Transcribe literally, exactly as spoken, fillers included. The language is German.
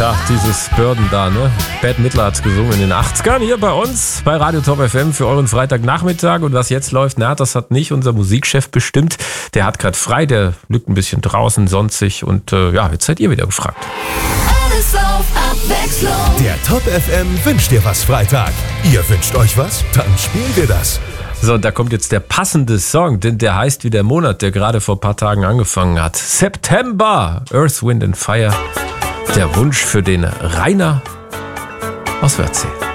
Tja, dieses Burden da, ne? Bette Midler hat's gesungen in den achtzigern hier bei uns bei Radio Top F M für euren Freitagnachmittag. Und was jetzt läuft, na, das hat nicht unser Musikchef bestimmt. Der hat gerade frei, der liegt ein bisschen draußen, sonstig. Und äh, ja, jetzt seid ihr wieder gefragt. Alles auf Abwechslung. Der Top F M wünscht dir was Freitag. Ihr wünscht euch was? Dann spielen wir das. So, und da kommt jetzt der passende Song, denn der heißt wie der Monat, der gerade vor ein paar Tagen angefangen hat. September, Earth, Wind and Fire. Der Wunsch für den Rainer aus Wörthsee.